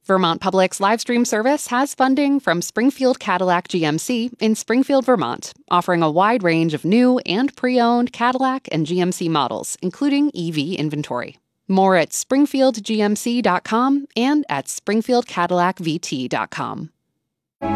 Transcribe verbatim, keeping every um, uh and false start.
Vermont Public's live stream service has funding from Springfield Cadillac G M C in Springfield, Vermont, offering a wide range of new and pre-owned Cadillac and G M C models, including E V inventory. More at springfield g m c dot com and at springfield cadillac v t dot com.